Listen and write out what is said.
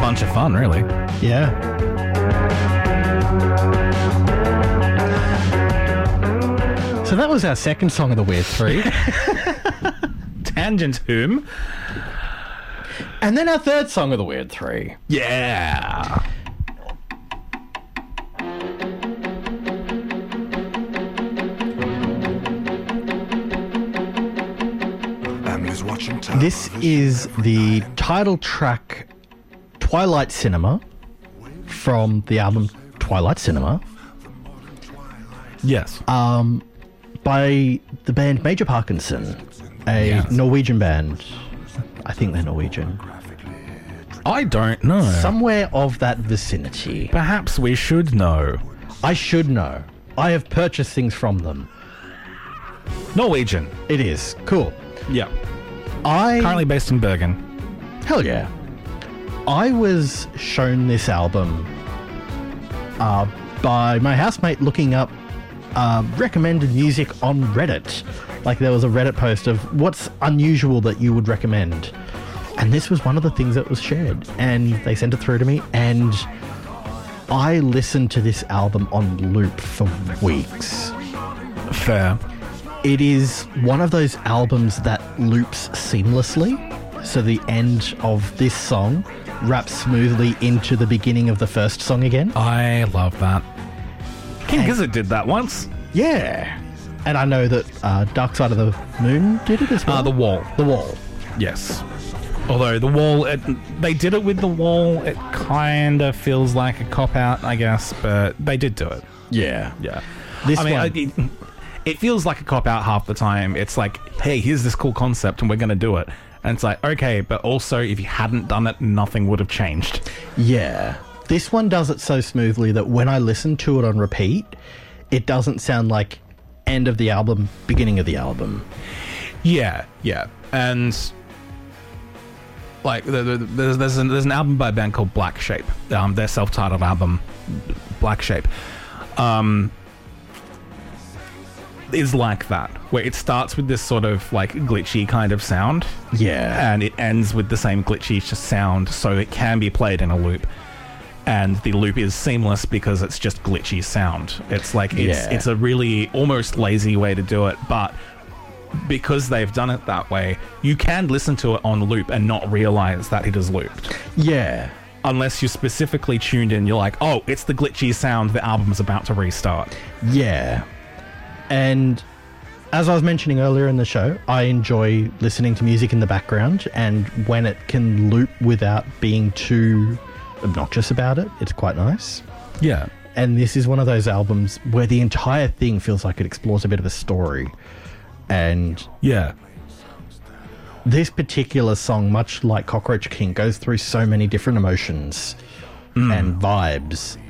bunch of fun, really. Yeah. So that was our second song of the Weird Three. Tangent whom? And then our third song of the Weird Three. Yeah. This is the title track Twilight Cinema from the album Twilight Cinema. Yes. By the band Major Parkinson, a Norwegian band. I think they're Norwegian. I don't know. Somewhere of that vicinity. Perhaps we should know. I should know. I have purchased things from them. Norwegian. It is. Cool. Yeah. Currently based in Bergen. Hell yeah. I was shown this album by my housemate looking up recommended music on Reddit. Like, there was a Reddit post of what's unusual that you would recommend. And this was one of the things that was shared. And they sent it through to me, and I listened to this album on loop for weeks. Fair. It is one of those albums that loops seamlessly. So the end of this song wraps smoothly into the beginning of the first song again. I love that. King Gizzard did that once. Yeah. And I know that Dark Side of the Moon did it as well. The Wall. The Wall. Yes. Although The Wall, they did it with The Wall. It kind of feels like a cop-out, I guess, but they did do it. Yeah. Yeah. It feels like a cop-out half the time. It's like, hey, here's this cool concept and we're going to do it. And it's like, okay, but also if you hadn't done it, nothing would have changed. Yeah. This one does it so smoothly that when I listen to it on repeat, it doesn't sound like end of the album, beginning of the album. Yeah, yeah. And like there's an album by a band called Black Shape. Their self-titled album, Black Shape, is like that, where it starts with this sort of like glitchy kind of sound. Yeah. And it ends with the same glitchy sound, so it can be played in a loop. And the loop is seamless because it's just glitchy sound. It's like, it's a really almost lazy way to do it, but because they've done it that way, you can listen to it on loop and not realize that it is looped. Yeah. Unless you're specifically tuned in, you're like, oh, it's the glitchy sound, the album's about to restart. Yeah. And as I was mentioning earlier in the show, I enjoy listening to music in the background, and when it can loop without being too obnoxious about it, it's quite nice. Yeah. And this is one of those albums where the entire thing feels like it explores a bit of a story. And yeah, this particular song, much like Cockroach King, goes through so many different emotions and vibes